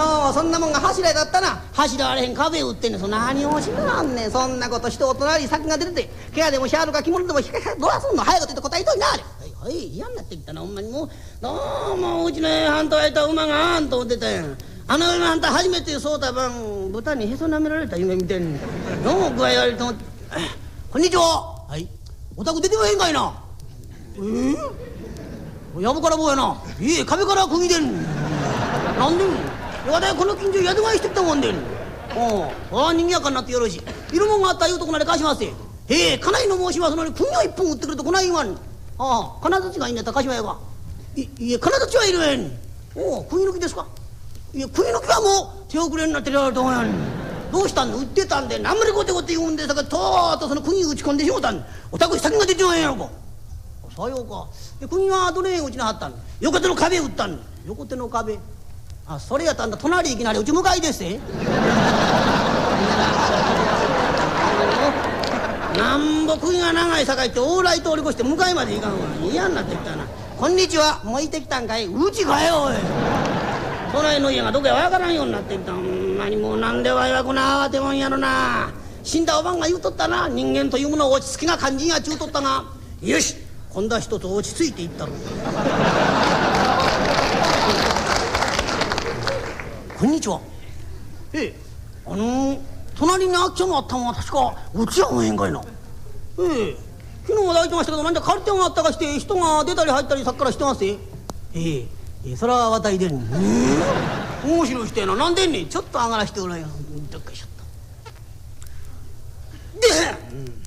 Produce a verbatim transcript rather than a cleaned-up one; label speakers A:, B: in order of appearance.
A: のそんなもんが柱だったな。柱あれへん壁打ってんねん。そ何をしならんねん。そんなことしてお隣先が出てて怪我でもしはるか着物でも引っかかどうすんの。早く出て答えといなあれ。はいはい嫌になってきたなほんまに。もうどうもうちの半島焼いた馬があんと出たやん。あの夢あんた初めてそうた晩豚にへそ舐められた夢見てんねん。どうも具合悪いと思ってこんにちは。はいお宅出てまへんかいな。えー、やぶから棒やな。いえ壁から釘でん。なんでん。私この近所宿替えしてきたもんでん。おお人気やかになってよろしい。いるもんがあったら言うとこなで貸しますえ。へえ家内の申しますのに釘を一本打ってくるとこない言わん。ああ金槌がいいんだったら貸しまえば。いいえ金槌はいるやん。おお釘抜きですか。いや釘抜きはもう手遅れになってるやろと思うやん。どうしたんの。打ってたんで何までゴテゴテ言うんでさかとーっとその釘打ち込んでしもたん。お宅先が出てまへんやろか。さようか。で釘はどれ打ちなはったん。横手の壁打ったん。横手の壁。あそれやったんだ。隣いきなりうち向かいですえ。なんぼ釘が長いさかいって往来通り越して向かいまで行かんわ。嫌になってきたな。こんにちはもういてきたんかい。うちかよおい。隣の家がどこやわからんようになってきた。ほんまにもうなんでわいはこの慌てもんやろな。死んだおばんが言うとったな。人間というものを落ち着きが肝心やちゅうとったが。よし今度は一つ落ち着いていったろ。こんにちは。ええあのー、隣にあっちゃんがあったのは確かうちやもへんかいな。ええ昨日は抱いてましたけどなんじゃ借りてもあったかして人が出たり入ったりさっきからしてますえ。ええええそれは渡りでんねん。ええ面白い人やな。なんでんねん。ちょっと上がらしておらんよ。どっかしょっとで、うん